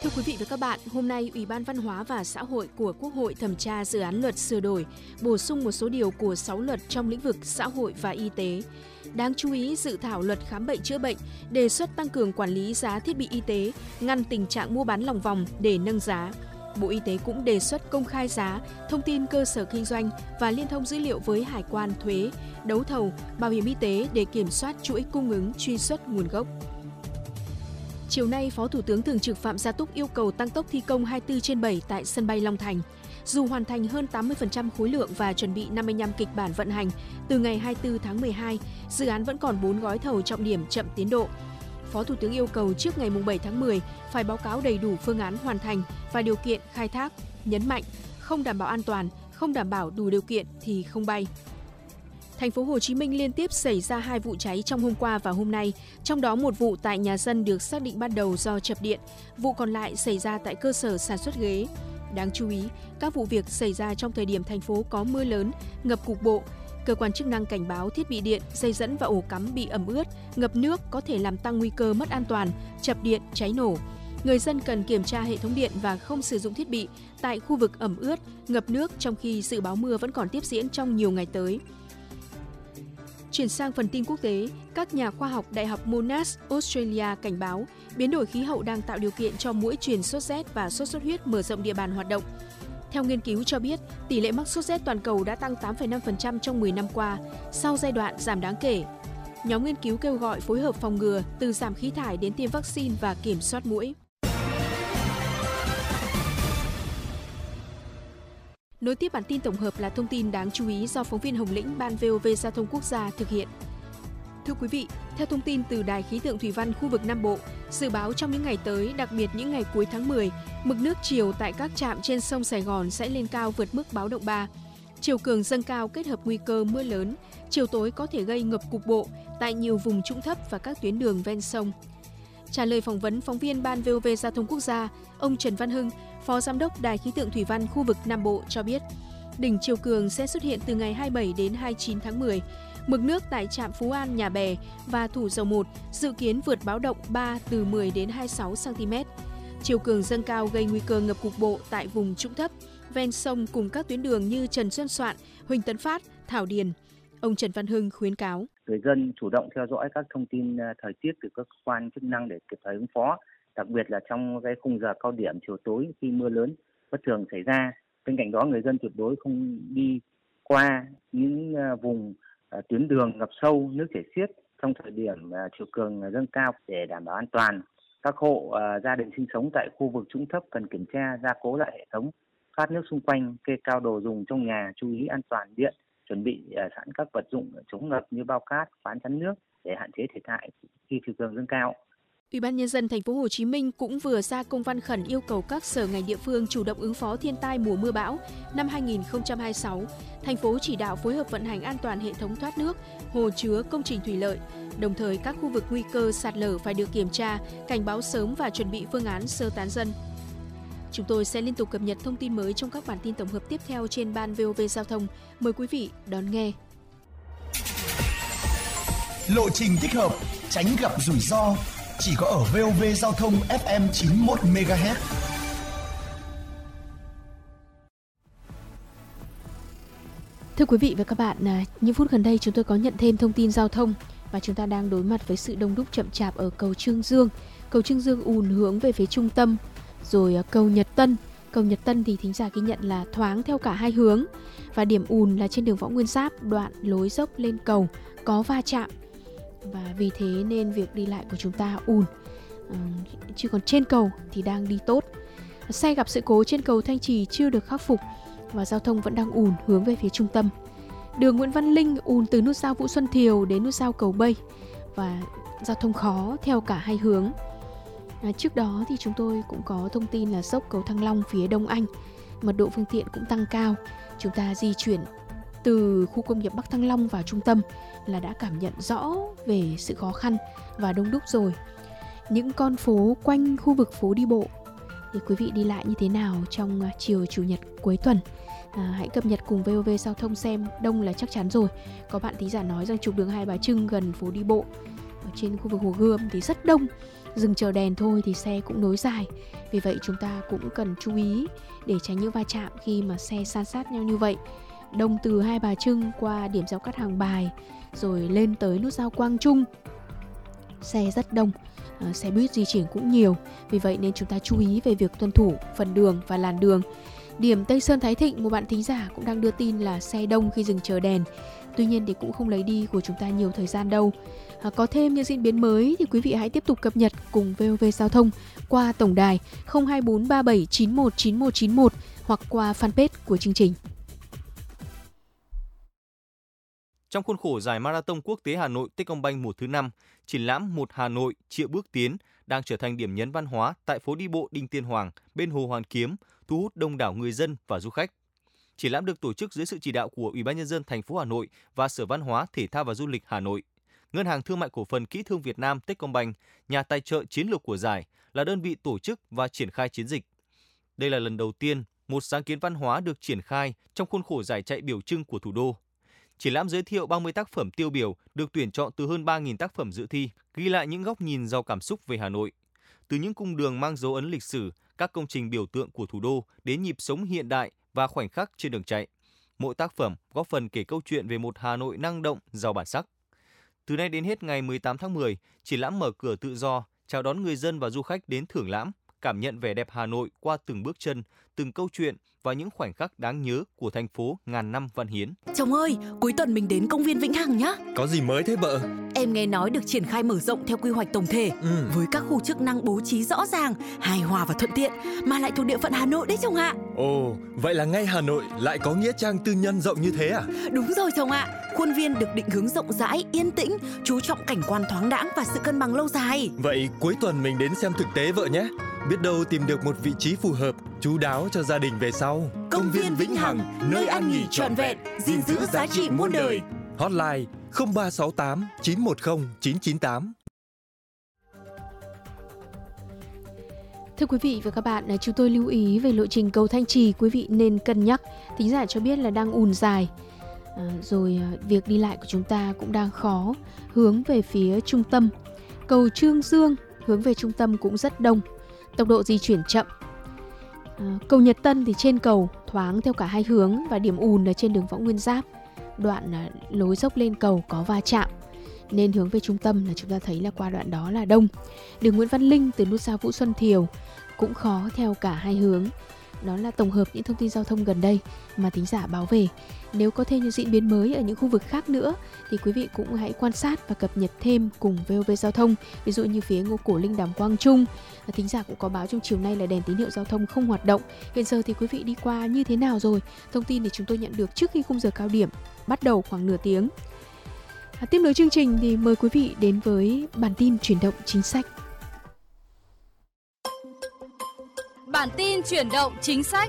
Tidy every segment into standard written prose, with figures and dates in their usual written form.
Thưa quý vị và các bạn, hôm nay Ủy ban Văn hóa và Xã hội của Quốc hội thẩm tra dự án luật sửa đổi, bổ sung một số điều của 6 luật trong lĩnh vực xã hội và y tế. Đáng chú ý, dự thảo luật khám bệnh chữa bệnh đề xuất tăng cường quản lý giá thiết bị y tế, ngăn tình trạng mua bán lòng vòng để nâng giá. Bộ Y tế cũng đề xuất công khai giá, thông tin cơ sở kinh doanh và liên thông dữ liệu với hải quan, thuế, đấu thầu, bảo hiểm y tế để kiểm soát chuỗi cung ứng, truy xuất nguồn gốc. Chiều nay, Phó Thủ tướng Thường trực Phạm Gia Túc yêu cầu tăng tốc thi công 24/7 tại sân bay Long Thành. Dù hoàn thành hơn 80% khối lượng và chuẩn bị 55 kịch bản vận hành, từ ngày 24 tháng 12, dự án vẫn còn 4 gói thầu trọng điểm chậm tiến độ. Phó Thủ tướng yêu cầu trước ngày 7 tháng 10 phải báo cáo đầy đủ phương án hoàn thành và điều kiện khai thác, nhấn mạnh không đảm bảo an toàn, không đảm bảo đủ điều kiện thì không bay. Thành phố Hồ Chí Minh liên tiếp xảy ra 2 vụ cháy trong hôm qua và hôm nay, trong đó một vụ tại nhà dân được xác định ban đầu do chập điện, vụ còn lại xảy ra tại cơ sở sản xuất ghế. Đáng chú ý, các vụ việc xảy ra trong thời điểm thành phố có mưa lớn, ngập cục bộ. Cơ quan chức năng cảnh báo thiết bị điện, dây dẫn và ổ cắm bị ẩm ướt, ngập nước có thể làm tăng nguy cơ mất an toàn, chập điện, cháy nổ. Người dân cần kiểm tra hệ thống điện và không sử dụng thiết bị tại khu vực ẩm ướt, ngập nước trong khi dự báo mưa vẫn còn tiếp diễn trong nhiều ngày tới. Chuyển sang phần tin quốc tế, các nhà khoa học Đại học Monash, Australia cảnh báo biến đổi khí hậu đang tạo điều kiện cho muỗi truyền sốt rét và sốt xuất huyết mở rộng địa bàn hoạt động. Theo nghiên cứu cho biết, tỷ lệ mắc sốt rét toàn cầu đã tăng 8,5% trong 10 năm qua, sau giai đoạn giảm đáng kể. Nhóm nghiên cứu kêu gọi phối hợp phòng ngừa từ giảm khí thải đến tiêm vaccine và kiểm soát muỗi. Nối tiếp bản tin tổng hợp là thông tin đáng chú ý do phóng viên Hồng Lĩnh, Ban VOV Giao thông Quốc gia thực hiện. Thưa quý vị, theo thông tin từ Đài khí tượng thủy văn khu vực Nam Bộ, dự báo trong những ngày tới, đặc biệt những ngày cuối tháng 10, mực nước chiều tại các trạm trên sông Sài Gòn sẽ lên cao vượt mức báo động 3. Chiều cường dâng cao kết hợp nguy cơ mưa lớn, chiều tối có thể gây ngập cục bộ tại nhiều vùng trũng thấp và các tuyến đường ven sông. Trả lời phỏng vấn phóng viên Ban VOV Giao thông Quốc gia, ông Trần Văn Hưng, Phó Giám đốc Đài khí tượng thủy văn khu vực Nam Bộ cho biết, đỉnh chiều cường sẽ xuất hiện từ ngày 27 đến 29 tháng 10. Mực nước tại trạm Phú An, Nhà Bè và Thủ Dầu Một dự kiến vượt báo động 3 từ 10 đến 26 cm. Chiều cường dâng cao gây nguy cơ ngập cục bộ tại vùng trũng thấp, ven sông cùng các tuyến đường như Trần Xuân Soạn, Huỳnh Tấn Phát, Thảo Điền. Ông Trần Văn Hưng khuyến cáo người dân chủ động theo dõi các thông tin thời tiết từ các cơ quan chức năng để kịp thời ứng phó, đặc biệt là trong cái khung giờ cao điểm chiều tối khi mưa lớn bất thường xảy ra. Bên cạnh đó, người dân tuyệt đối không đi qua những vùng tuyến đường ngập sâu, nước chảy xiết trong thời điểm chiều cường dâng cao để đảm bảo an toàn. Các hộ gia đình sinh sống tại khu vực trũng thấp cần kiểm tra gia cố lại hệ thống thoát nước xung quanh, kê cao đồ dùng trong nhà, chú ý an toàn điện, chuẩn bị sẵn các vật dụng chống ngập như bao cát, ván chắn nước để hạn chế thiệt hại khi chiều cường dâng cao. Ủy ban Nhân dân Thành phố Hồ Chí Minh cũng vừa ra công văn khẩn yêu cầu các sở ngành địa phương chủ động ứng phó thiên tai mùa mưa bão năm 2026. Thành phố chỉ đạo phối hợp vận hành an toàn hệ thống thoát nước, hồ chứa, công trình thủy lợi. Đồng thời, các khu vực nguy cơ sạt lở phải được kiểm tra, cảnh báo sớm và chuẩn bị phương án sơ tán dân. Chúng tôi sẽ liên tục cập nhật thông tin mới trong các bản tin tổng hợp tiếp theo trên Ban VOV Giao thông. Mời quý vị đón nghe. Lộ trình thích hợp, tránh gặp rủi ro. Chỉ có ở VOV Giao thông FM 91 MHz. Thưa quý vị và các bạn, những phút gần đây chúng tôi có nhận thêm thông tin giao thông và chúng ta đang đối mặt với sự đông đúc chậm chạp ở cầu Trương Dương. Cầu Trương Dương ùn hướng về phía trung tâm, rồi cầu Nhật Tân. Cầu Nhật Tân thì thính giả ghi nhận là thoáng theo cả hai hướng và điểm ùn là trên đường Võ Nguyên Giáp, đoạn lối dốc lên cầu có va chạm. Và vì thế nên việc đi lại của chúng ta ùn. Chứ còn trên cầu thì đang đi tốt. Xe gặp sự cố trên cầu Thanh Trì chưa được khắc phục và giao thông vẫn đang ùn hướng về phía trung tâm. Đường Nguyễn Văn Linh ùn từ nút giao Vũ Xuân Thiều đến nút giao cầu Bây và giao thông khó theo cả hai hướng. Trước đó thì chúng tôi cũng có thông tin là dốc cầu Thăng Long phía Đông Anh, mật độ phương tiện cũng tăng cao. Chúng ta di chuyển từ khu công nghiệp Bắc Thăng Long vào trung tâm là đã cảm nhận rõ về sự khó khăn và đông đúc rồi. Những con phố quanh khu vực phố đi bộ thì quý vị đi lại như thế nào trong chiều Chủ nhật cuối tuần? Hãy cập nhật cùng VOV Giao thông xem. Đông là chắc chắn rồi. Có bạn thính giả nói rằng trục đường Hai Bà Trưng gần phố đi bộ ở trên khu vực Hồ Gươm thì rất đông. Dừng chờ đèn thôi thì xe cũng nối dài. Vì vậy chúng ta cũng cần chú ý để tránh những va chạm khi mà xe san sát nhau như vậy. Đông từ Hai Bà Trưng qua điểm giao cắt Hàng Bài rồi lên tới nút giao Quang Trung, xe rất đông, xe buýt di chuyển cũng nhiều. Vì vậy nên chúng ta chú ý về việc tuân thủ phần đường và làn đường. Điểm Tây Sơn Thái Thịnh, một bạn thính giả cũng đang đưa tin là xe đông khi dừng chờ đèn. Tuy nhiên thì cũng không lấy đi của chúng ta nhiều thời gian đâu. Có thêm những diễn biến mới thì quý vị hãy tiếp tục cập nhật cùng VOV Giao thông qua tổng đài 02437919191 hoặc qua fanpage của chương trình. Trong khuôn khổ giải Marathon Quốc tế Hà Nội Techcombank mùa thứ 5, triển lãm Một Hà Nội triệu bước tiến đang trở thành điểm nhấn văn hóa tại phố đi bộ Đinh Tiên Hoàng bên Hồ Hoàn Kiếm, thu hút đông đảo người dân và du khách. Triển lãm được tổ chức dưới sự chỉ đạo của Ủy ban nhân dân thành phố Hà Nội và Sở Văn hóa, Thể thao và Du lịch Hà Nội. Ngân hàng Thương mại Cổ phần Kỹ thương Việt Nam Techcombank, nhà tài trợ chiến lược của giải, là đơn vị tổ chức và triển khai chiến dịch. Đây là lần đầu tiên một sáng kiến văn hóa được triển khai trong khuôn khổ giải chạy biểu trưng của thủ đô. Triển lãm giới thiệu 30 tác phẩm tiêu biểu được tuyển chọn từ hơn 3.000 tác phẩm dự thi, ghi lại những góc nhìn giàu cảm xúc về Hà Nội. Từ những cung đường mang dấu ấn lịch sử, các công trình biểu tượng của thủ đô đến nhịp sống hiện đại và khoảnh khắc trên đường chạy. Mỗi tác phẩm góp phần kể câu chuyện về một Hà Nội năng động, giàu bản sắc. Từ nay đến hết ngày 18 tháng 10, triển lãm mở cửa tự do, chào đón người dân và du khách đến thưởng lãm, cảm nhận vẻ đẹp Hà Nội qua từng bước chân, từng câu chuyện và những khoảnh khắc đáng nhớ của thành phố ngàn năm văn hiến. Chồng ơi, cuối tuần mình đến công viên Vĩnh Hằng nhá. Có gì mới thế vợ? Em nghe nói được triển khai mở rộng theo quy hoạch tổng thể, với các khu chức năng bố trí rõ ràng, hài hòa và thuận tiện, mà lại thuộc địa phận Hà Nội đấy chồng ạ. Ồ, vậy là ngay Hà Nội lại có nghĩa trang tư nhân rộng như thế à? Đúng rồi chồng ạ. Khuôn viên được định hướng rộng rãi, yên tĩnh, chú trọng cảnh quan thoáng đãng và sự cân bằng lâu dài. Vậy cuối tuần mình đến xem thực tế vợ nhé. Biết đâu tìm được một vị trí phù hợp, chú đáo cho gia đình về sau. Công viên Vĩnh Hằng, nơi ăn nghỉ trọn vẹn, gìn giữ giá trị muôn đời. Hotline 0368 910 998. Thưa quý vị và các bạn, chúng tôi lưu ý về lộ trình cầu Thanh Trì, quý vị nên cân nhắc. Thính giả cho biết là đang ùn dài, rồi việc đi lại của chúng ta cũng đang khó. Hướng về phía trung tâm, cầu Trương Dương hướng về trung tâm cũng rất đông, tốc độ di chuyển chậm. Cầu Nhật Tân thì trên cầu thoáng theo cả hai hướng và điểm ùn là trên đường Võ Nguyên Giáp. Đoạn lối dốc lên cầu có va chạm nên hướng về trung tâm là chúng ta thấy là qua đoạn đó là đông. Đường Nguyễn Văn Linh từ nút giao Vũ Xuân Thiều cũng khó theo cả hai hướng. Đó là tổng hợp những thông tin giao thông gần đây mà thính giả báo về. Nếu có thêm những diễn biến mới ở những khu vực khác nữa thì quý vị cũng hãy quan sát và cập nhật thêm cùng VOV Giao thông. Ví dụ như phía Ngô Cổ Linh, Đàm Quang Trung, thính giả cũng có báo trong chiều nay là đèn tín hiệu giao thông không hoạt động. Hiện giờ thì quý vị đi qua như thế nào rồi? Thông tin thì chúng tôi nhận được trước khi khung giờ cao điểm bắt đầu khoảng nửa tiếng. Tiếp nối chương trình thì mời quý vị đến với bản tin chuyển động chính sách. Bản tin chuyển động chính sách.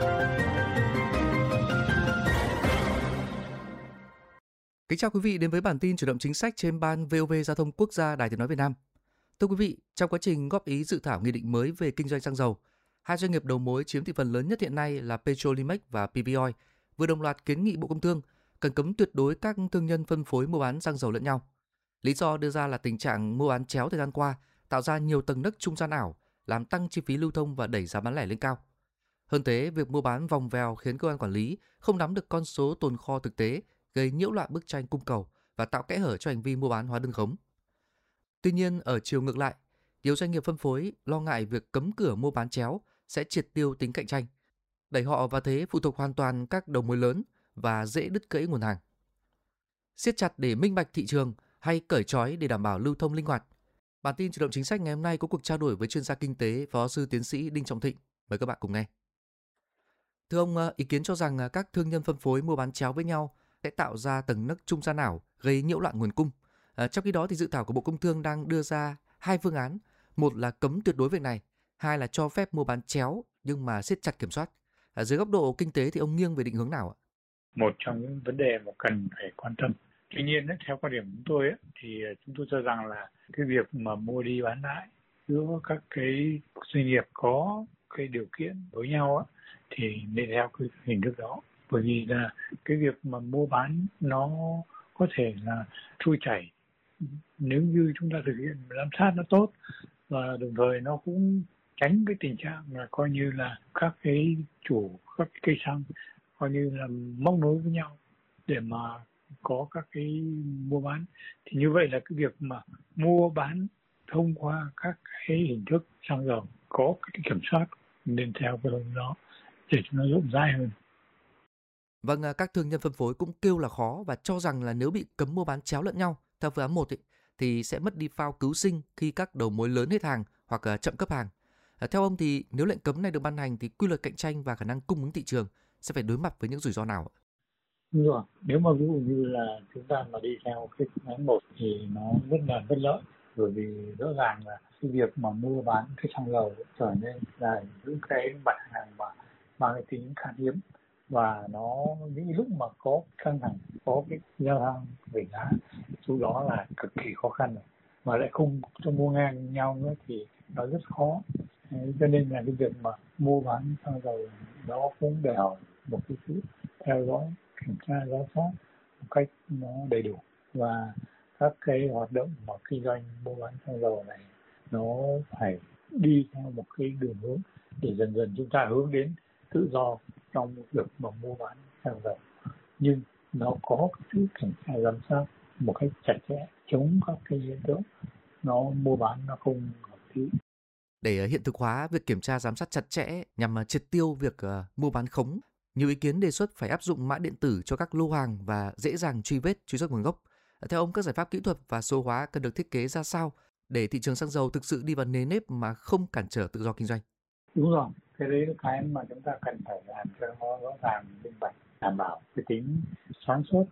Kính chào quý vị đến với bản tin chuyển động chính sách trên ban VOV Giao thông Quốc gia Đài Tiếng nói Việt Nam. Thưa quý vị, trong quá trình góp ý dự thảo nghị định mới về kinh doanh xăng dầu, hai doanh nghiệp đầu mối chiếm thị phần lớn nhất hiện nay là Petrolimex và PVoil vừa đồng loạt kiến nghị Bộ Công Thương cần cấm tuyệt đối các thương nhân phân phối mua bán xăng dầu lẫn nhau. Lý do đưa ra là tình trạng mua bán chéo thời gian qua tạo ra nhiều tầng nấc trung gian ảo, làm tăng chi phí lưu thông và đẩy giá bán lẻ lên cao. Hơn thế, việc mua bán vòng vèo khiến cơ quan quản lý không nắm được con số tồn kho thực tế, gây nhiễu loạn bức tranh cung cầu và tạo kẽ hở cho hành vi mua bán hóa đơn khống. Tuy nhiên, ở chiều ngược lại, nhiều doanh nghiệp phân phối lo ngại việc cấm cửa mua bán chéo sẽ triệt tiêu tính cạnh tranh, đẩy họ vào thế phụ thuộc hoàn toàn các đầu mối lớn và dễ đứt gãy nguồn hàng. Siết chặt để minh bạch thị trường hay cởi trói để đảm bảo lưu thông linh hoạt? Bản tin chuyển động chính sách ngày hôm nay có cuộc trao đổi với chuyên gia kinh tế, Phó giáo sư tiến sĩ Đinh Trọng Thịnh. Mời các bạn cùng nghe. Thưa ông, ý kiến cho rằng các thương nhân phân phối mua bán chéo với nhau sẽ tạo ra tầng nấc trung gian ảo, gây nhiễu loạn nguồn cung. Trong khi đó thì dự thảo của Bộ Công Thương đang đưa ra hai phương án, một là cấm tuyệt đối việc này, hai là cho phép mua bán chéo nhưng mà siết chặt kiểm soát. Dưới góc độ kinh tế thì ông nghiêng về định hướng nào ạ? Một trong những vấn đề mà cần phải quan tâm. Tuy nhiên, theo quan điểm của chúng tôi, thì chúng tôi cho rằng là cái việc mà mua đi bán lại giữa các cái doanh nghiệp có cái điều kiện với nhau thì nên theo cái hình thức đó. Bởi vì là cái việc mà mua bán nó có thể là trôi chảy nếu như chúng ta thực hiện giám sát nó tốt và đồng thời nó cũng tránh cái tình trạng là coi như là các cái chủ các cái cây xăng coi như là móc nối với nhau để mà có các cái mua bán. Thì như vậy là cái việc mà mua bán thông qua các cái hình thức xăng dầu có cái kiểm soát nên theo cái hướng đó để cho nó rộng rãi hơn. Vâng, các thương nhân phân phối cũng kêu là khó và cho rằng là nếu bị cấm mua bán chéo lẫn nhau theo phương án 1 thì sẽ mất đi phao cứu sinh khi các đầu mối lớn hết hàng hoặc chậm cấp hàng. Theo ông thì nếu lệnh cấm này được ban hành thì quy luật cạnh tranh và khả năng cung ứng thị trường sẽ phải đối mặt với những rủi ro nào? Đúng rồi, nếu mà ví dụ như là chúng ta mà đi theo cái phương án 1 thì nó rất là bất lợi, bởi vì rõ ràng là cái việc mà mua bán cái xăng dầu trở nên là những cái mặt hàng mà mang cái tính khan hiếm, và nó những lúc mà có căng thẳng, có cái giao thang về giá, chỗ đó là cực kỳ khó khăn rồi, mà lại không cho mua ngang nhau nữa thì nó rất khó. Cho nên là cái việc mà mua bán xăng dầu nó cũng đòi hỏi một cái sự theo dõi, kiểm tra, giám sát một cách nó đầy đủ, và các cái hoạt động mà kinh doanh mua bán xăng dầu này nó phải đi theo một cái đường hướng để dần dần chúng ta hướng đến tự do trong việc mà mua bán xăng dầu, nhưng nó có cái sự kiểm tra giám sát một cách chặt chẽ, chống các cái hiện tượng nó mua bán nó không hợp lý. Để hiện thực hóa việc kiểm tra giám sát chặt chẽ nhằm triệt tiêu việc mua bán khống, nhiều ý kiến đề xuất phải áp dụng mã điện tử cho các lô hàng và dễ dàng truy vết, truy xuất nguồn gốc. Theo ông, các giải pháp kỹ thuật và số hóa cần được thiết kế ra sao để thị trường xăng dầu thực sự đi vào nề nếp mà không cản trở tự do kinh doanh? Đúng rồi, cái đấy là cái mà chúng ta cần phải làm cho nó rõ ràng, minh bạch, đảm bảo cái tính sáng suốt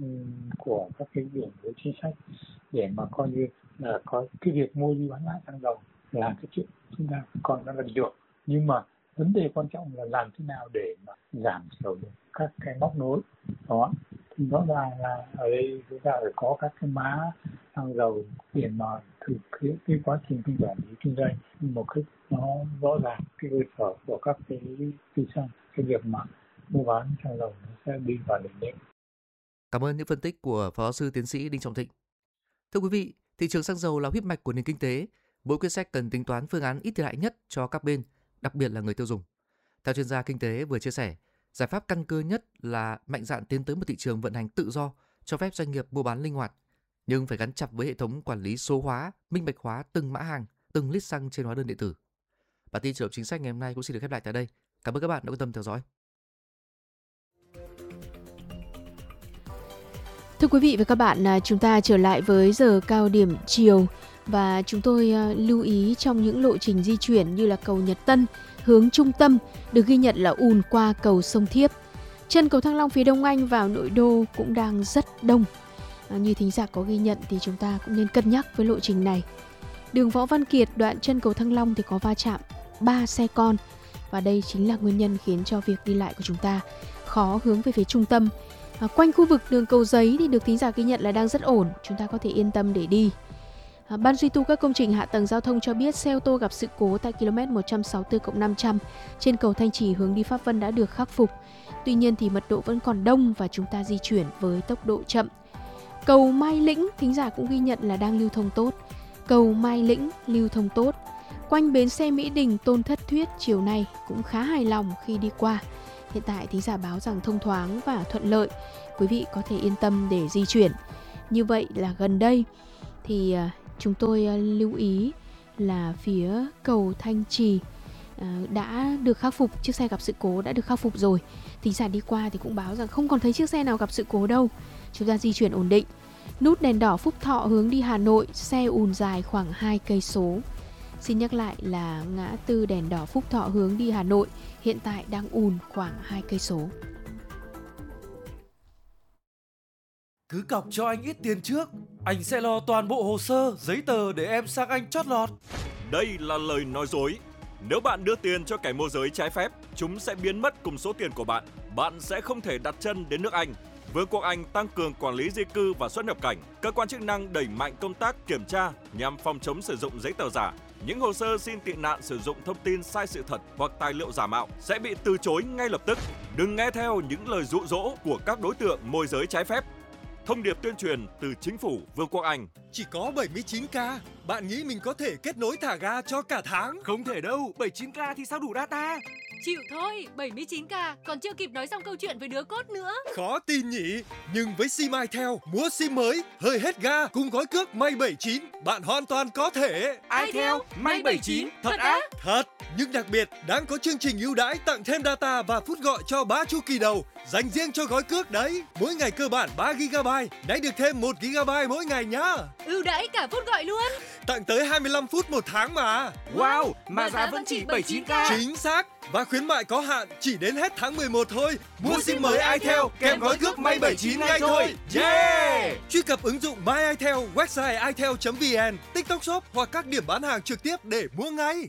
của các cái đường lối chính sách, để mà coi như là có cái việc mua đi bán lại xăng dầu là cái chuyện chúng ta còn đang làm được, nhưng mà vấn đề quan trọng là làm thế nào để mà giảm thiểu được các cái móc nối đó. Thì rõ ràng là ở đây chúng ta phải có các cái mã xăng dầu để mà thực hiện cái quá trình quản lý kinh doanh một cách nó rõ ràng, cái cơ sở của các cái kinh doanh, cái việc mà mua bán xăng dầu nó sẽ đi vào nền nếp. Cảm ơn những phân tích của Phó giáo sư tiến sĩ Đinh Trọng Thịnh. Thưa quý vị, thị trường xăng dầu là huyết mạch của nền kinh tế. Mỗi quyết sách cần tính toán phương án ít thiệt hại nhất cho các bên, đặc biệt là người tiêu dùng. Theo chuyên gia kinh tế vừa chia sẻ, giải pháp căn cơ nhất là mạnh dạn tiến tới một thị trường vận hành tự do, cho phép doanh nghiệp mua bán linh hoạt, nhưng phải gắn chặt với hệ thống quản lý số hóa, minh bạch hóa từng mã hàng, từng lít xăng trên hóa đơn điện tử. Bản tin chuyển động chính sách ngày hôm nay cũng xin được khép lại tại đây. Cảm ơn các bạn đã quan tâm theo dõi. Thưa quý vị và các bạn, chúng ta trở lại với giờ cao điểm chiều và chúng tôi lưu ý trong những lộ trình di chuyển như là cầu Nhật Tân hướng trung tâm được ghi nhận là ùn qua cầu Sông Thiếp. Chân cầu Thăng Long phía Đông Anh vào nội đô cũng đang rất đông. Như thính giả có ghi nhận thì chúng ta cũng nên cân nhắc với lộ trình này. Đường Võ Văn Kiệt đoạn chân cầu Thăng Long thì có va chạm 3 xe con và đây chính là nguyên nhân khiến cho việc đi lại của chúng ta khó hướng về phía trung tâm. Quanh khu vực đường Cầu Giấy thì được thính giả ghi nhận là đang rất ổn, chúng ta có thể yên tâm để đi. Ban duy tu các công trình hạ tầng giao thông cho biết xe ô tô gặp sự cố tại km 164+500 trên cầu Thanh Trì hướng đi Pháp Vân đã được khắc phục. Tuy nhiên thì mật độ vẫn còn đông và chúng ta di chuyển với tốc độ chậm. Cầu Mai Lĩnh, thính giả cũng ghi nhận là đang lưu thông tốt. Cầu Mai Lĩnh lưu thông tốt. Quanh bến xe Mỹ Đình Tôn Thất Thuyết chiều nay cũng khá hài lòng khi đi qua. Hiện tại thính giả báo rằng thông thoáng và thuận lợi. Quý vị có thể yên tâm để di chuyển. Như vậy là gần đây thì chúng tôi lưu ý là phía cầu Thanh Trì đã được khắc phục, chiếc xe gặp sự cố đã được khắc phục rồi. Thính giả đi qua thì cũng báo rằng không còn thấy chiếc xe nào gặp sự cố đâu. Chúng ta di chuyển ổn định. Nút đèn đỏ Phúc Thọ hướng đi Hà Nội, xe ùn dài khoảng 2 cây số. Xin nhắc lại là ngã tư đèn đỏ Phúc Thọ hướng đi Hà Nội hiện tại đang ùn khoảng 2 cây số. Cứ cọc cho anh ít tiền trước, anh sẽ lo toàn bộ hồ sơ, giấy tờ để em sang Anh chót lọt. Đây là lời nói dối. Nếu bạn đưa tiền cho kẻ môi giới trái phép, chúng sẽ biến mất cùng số tiền của bạn. Bạn sẽ không thể đặt chân đến nước Anh. Vương quốc Anh tăng cường quản lý di cư và xuất nhập cảnh. Cơ quan chức năng đẩy mạnh công tác kiểm tra nhằm phòng chống sử dụng giấy tờ giả. Những hồ sơ xin tị nạn sử dụng thông tin sai sự thật hoặc tài liệu giả mạo sẽ bị từ chối ngay lập tức. Đừng nghe theo những lời dụ dỗ của các đối tượng môi giới trái phép. Thông điệp tuyên truyền từ chính phủ Vương quốc Anh. Chỉ có 79k, bạn nghĩ mình có thể kết nối thả ga cho cả tháng? Không thể đâu, 79k thì sao đủ data? Chịu thôi, 79k, còn chưa kịp nói xong câu chuyện với đứa cốt nữa. Khó tin nhỉ? Nhưng với sim iTel, mua sim mới, hơi hết ga cùng gói cước May 79, bạn hoàn toàn có thể. iTel, May 79, thật á? Thật, nhưng đặc biệt đáng có chương trình ưu đãi tặng thêm data và phút gọi cho 3 chu kỳ đầu, dành riêng cho gói cước đấy. Mỗi ngày cơ bản 3 GB, nay được thêm 1 GB mỗi ngày nhá. Ưu đãi cả phút gọi luôn. Tặng tới 25 phút một tháng mà. Wow, mà giá vẫn chỉ 79k. Chính xác. Và khuyến mại có hạn chỉ đến hết tháng 11 thôi. Mua sim mới iTel kèm gói cước May 79 ngay thôi. Yeah! Truy cập ứng dụng My iTel, website itel.vn, TikTok Shop hoặc các điểm bán hàng trực tiếp để mua ngay.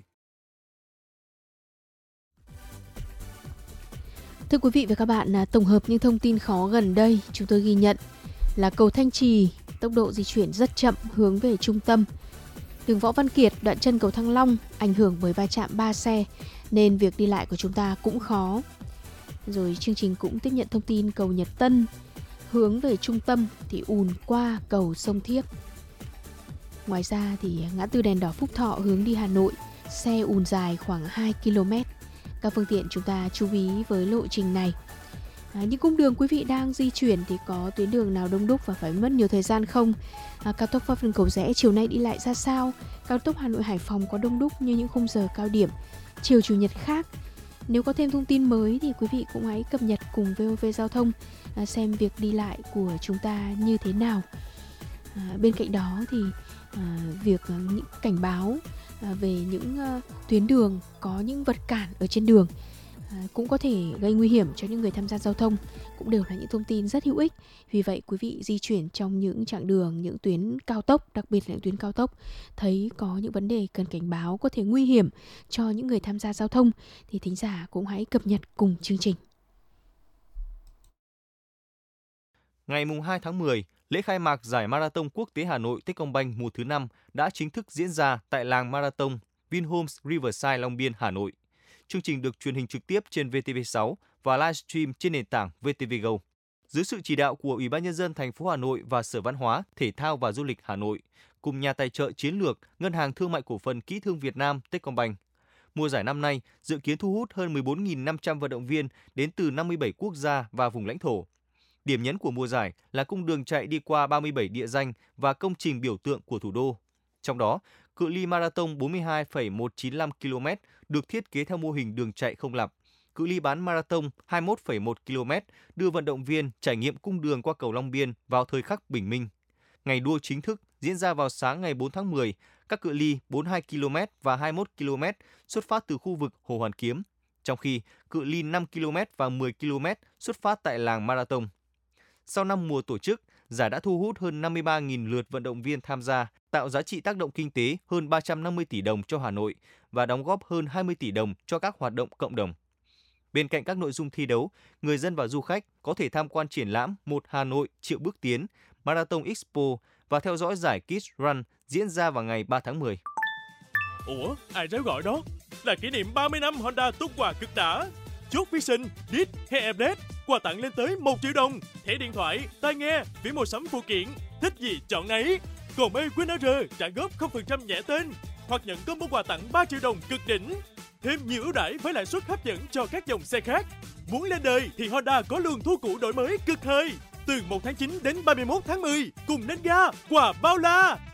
Thưa quý vị và các bạn, tổng hợp những thông tin khó gần đây, chúng tôi ghi nhận là cầu Thanh Trì, tốc độ di chuyển rất chậm hướng về trung tâm. Đường Võ Văn Kiệt, đoạn chân cầu Thăng Long ảnh hưởng bởi va chạm 3 xe nên việc đi lại của chúng ta cũng khó. Rồi chương trình cũng tiếp nhận thông tin cầu Nhật Tân hướng về trung tâm thì ùn qua cầu Sông Thiếc. Ngoài ra thì ngã tư đèn đỏ Phúc Thọ hướng đi Hà Nội, xe ùn dài khoảng 2 km. Các phương tiện chúng ta chú ý với lộ trình này. Những cung đường quý vị đang di chuyển thì có tuyến đường nào đông đúc và phải mất nhiều thời gian không? Cao tốc Pháp Vân Cầu Giẽ chiều nay đi lại ra sao? Cao tốc Hà Nội Hải Phòng có đông đúc như những khung giờ cao điểm chiều chủ nhật khác? Nếu có thêm thông tin mới thì quý vị cũng hãy cập nhật cùng VOV Giao thông xem việc đi lại của chúng ta như thế nào. Bên cạnh đó thì việc những cảnh báo về những tuyến đường có những vật cản ở trên đường cũng có thể gây nguy hiểm cho những người tham gia giao thông, cũng đều là những thông tin rất hữu ích. Vì vậy quý vị di chuyển trong những chặng đường, những tuyến cao tốc, đặc biệt là những tuyến cao tốc, thấy có những vấn đề cần cảnh báo có thể nguy hiểm cho những người tham gia giao thông thì thính giả cũng hãy cập nhật cùng chương trình. Ngày 2 tháng 10, lễ khai mạc giải Marathon Quốc tế Hà Nội Techcombank mùa thứ 5 đã chính thức diễn ra tại làng Marathon Vinhomes Riverside Long Biên, Hà Nội. Chương trình được truyền hình trực tiếp trên VTV6 và livestream trên nền tảng VTV Go. Dưới sự chỉ đạo của Ủy ban Nhân dân thành phố Hà Nội và Sở Văn hóa, Thể thao và Du lịch Hà Nội, cùng nhà tài trợ chiến lược Ngân hàng Thương mại Cổ phần Kỹ thương Việt Nam Techcombank. Mùa giải năm nay dự kiến thu hút hơn 14.500 vận động viên đến từ 57 quốc gia và vùng lãnh thổ. Điểm nhấn của mùa giải là cung đường chạy đi qua 37 địa danh và công trình biểu tượng của thủ đô. Trong đó, cự ly marathon 42,195 km được thiết kế theo mô hình đường chạy không lặp. Cự ly bán marathon 21,1 km đưa vận động viên trải nghiệm cung đường qua cầu Long Biên vào thời khắc bình minh. Ngày đua chính thức diễn ra vào sáng ngày 4 tháng 10, các cự ly 42 km và 21 km xuất phát từ khu vực Hồ Hoàn Kiếm, trong khi cự ly 5 km và 10 km xuất phát tại làng Marathon. Sau 5 mùa tổ chức, giải đã thu hút hơn 53.000 lượt vận động viên tham gia, tạo giá trị tác động kinh tế hơn 350 tỷ đồng cho Hà Nội và đóng góp hơn 20 tỷ đồng cho các hoạt động cộng đồng. Bên cạnh các nội dung thi đấu, người dân và du khách có thể tham quan triển lãm Một Hà Nội triệu bước tiến, Marathon Expo và theo dõi giải Kids Run diễn ra vào ngày 3 tháng 10. Ủa, ai réo gọi đó? Là kỷ niệm 30 năm Honda tung quà cực đã. Chốt Vision, Deet hay Everest, quà tặng lên tới 1 triệu đồng, thẻ điện thoại, tai nghe, phí mua sắm phụ kiện, thích gì chọn nấy. Còn mê QNR trả góp 0% nhẹ tên, hoặc nhận combo quà tặng 3 triệu đồng cực đỉnh. Thêm nhiều ưu đãi với lãi suất hấp dẫn cho các dòng xe khác. Muốn lên đời thì Honda có luồng thu cũ đổi mới cực hời. Từ 1 tháng 9 đến 31 tháng 10, cùng lên ga, quà bao la.